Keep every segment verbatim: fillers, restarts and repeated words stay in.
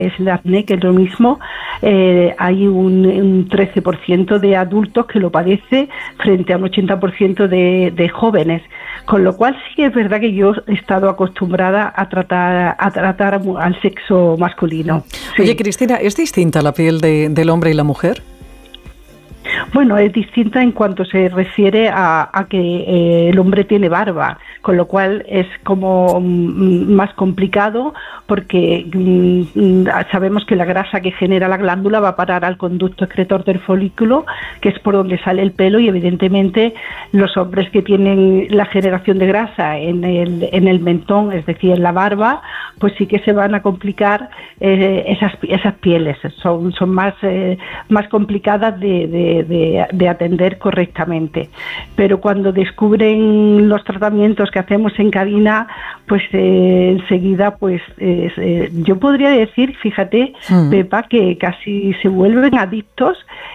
es el acné, que es lo mismo, eh, hay un, un trece por ciento de adultos que lo padece frente a un ochenta por ciento de, de jóvenes, con lo cual sí es verdad que yo he estado acostumbrada a tratar a tratar al sexo masculino. Sí. Oye, Cristina, ¿es distinta la piel de, del hombre y la mujer? Bueno, es distinta en cuanto se refiere a, a que eh, el hombre tiene barba, con lo cual es como mm, más complicado porque mm, sabemos que la grasa que genera la glándula va a parar al conducto excretor del folículo, que es por donde sale el pelo, y evidentemente los hombres que tienen la generación de grasa en el, en el mentón, es decir, en la barba, pues sí que se van a complicar eh, esas, esas pieles, son, son más, eh, más complicadas de, de De, de atender correctamente, pero cuando descubren los tratamientos que hacemos en cabina, pues eh, enseguida, pues eh, eh, yo podría decir, fíjate, mm. Pepa, que casi se vuelven adictos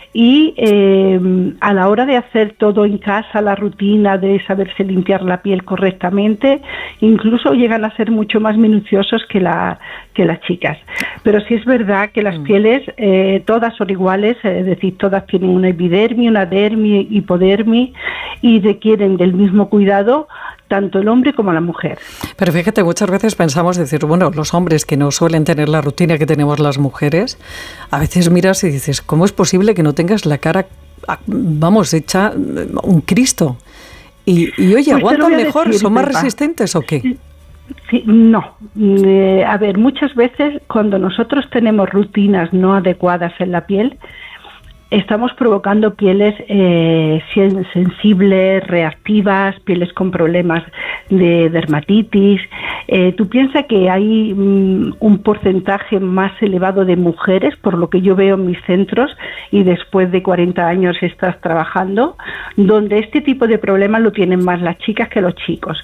y eh, a la hora de hacer todo en casa, la rutina de saberse limpiar la piel correctamente, incluso llegan a ser mucho más minuciosos que, la, que las chicas. Pero sí es verdad que las mm. pieles eh, todas son iguales, es decir, todas tienen una epidermis, una dermis, hipodermis, y requieren del mismo cuidado tanto el hombre como la mujer. Pero fíjate, muchas veces pensamos decir, bueno, los hombres que no suelen tener la rutina que tenemos las mujeres, a veces miras y dices, ¿cómo es posible que no tengas la cara, vamos, hecha un Cristo? Y, y oye, pues ¿aguantan mejor? Decir, ¿son más Pepa. resistentes o qué? Sí, no. Eh, a ver, muchas veces cuando nosotros tenemos rutinas no adecuadas en la piel, estamos provocando pieles eh, sensibles, reactivas, pieles con problemas de dermatitis. Eh, tú piensas que hay mm, un porcentaje más elevado de mujeres, por lo que yo veo en mis centros, y después de cuarenta años estás trabajando, donde este tipo de problemas lo tienen más las chicas que los chicos.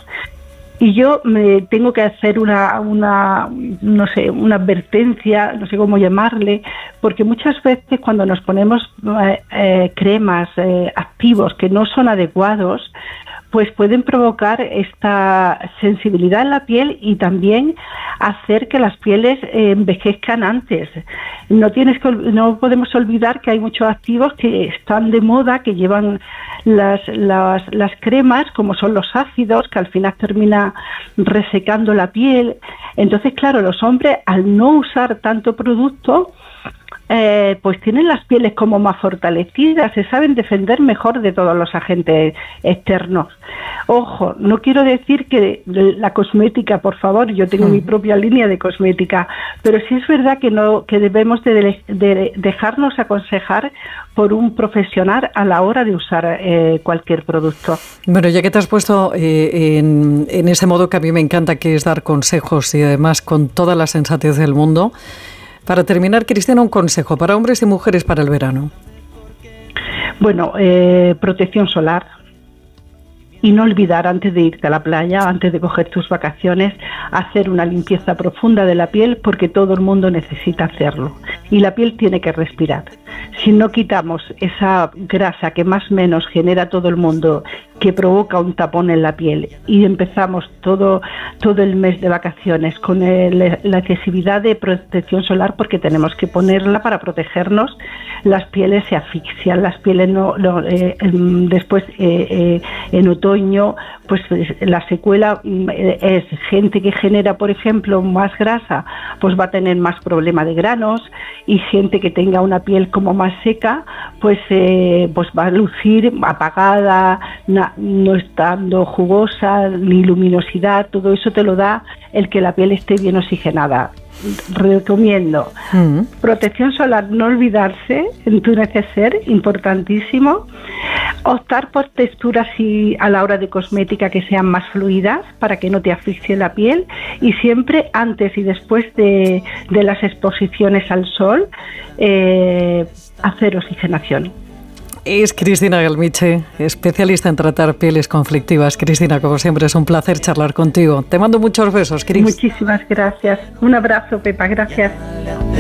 Y yo me tengo que hacer una, una, no sé, una advertencia, no sé cómo llamarle, porque muchas veces cuando nos ponemos eh, eh, cremas, eh, activos que no son adecuados, pues pueden provocar esta sensibilidad en la piel y también hacer que las pieles eh, envejezcan antes. No tienes que, no podemos olvidar que hay muchos activos que están de moda, que llevan las, las, las cremas, como son los ácidos, que al final termina resecando la piel. Entonces, claro, los hombres, al no usar tanto producto, Eh, pues tienen las pieles como más fortalecidas, se saben defender mejor de todos los agentes externos. Ojo, no quiero decir que la cosmética, por favor, yo tengo mm. mi propia línea de cosmética, pero sí es verdad que no que debemos de, de dejarnos aconsejar por un profesional a la hora de usar eh, cualquier producto. Bueno, ya que te has puesto eh, en, en ese modo que a mí me encanta, que es dar consejos y además con toda la sensatez del mundo, para terminar, Cristina, un consejo para hombres y mujeres para el verano. Bueno, eh, protección solar. Y no olvidar, antes de irte a la playa, antes de coger tus vacaciones, hacer una limpieza profunda de la piel, porque todo el mundo necesita hacerlo. Y la piel tiene que respirar. Si no quitamos esa grasa que más o menos genera todo el mundo, que provoca un tapón en la piel, y empezamos todo, todo el mes de vacaciones con el, la excesividad de protección solar, porque tenemos que ponerla para protegernos, las pieles se asfixian, las pieles no, no eh, después eh, eh, en otoño, pues la secuela es gente que genera, por ejemplo, más grasa, pues va a tener más problema de granos, y gente que tenga una piel como más seca, pues eh, pues va a lucir apagada, na, no estando jugosa, ni luminosidad. Todo eso te lo da el que la piel esté bien oxigenada. Recomiendo mm. protección solar, no olvidarse en tu neceser, importantísimo. Optar por texturas y a la hora de cosmética que sean más fluidas para que no te asfixie la piel, y siempre antes y después de, de las exposiciones al sol eh, hacer oxigenación. Es Cristina Gelmiche, especialista en tratar pieles conflictivas. Cristina, como siempre, es un placer charlar contigo. Te mando muchos besos, Cris. Muchísimas gracias. Un abrazo, Pepa. Gracias.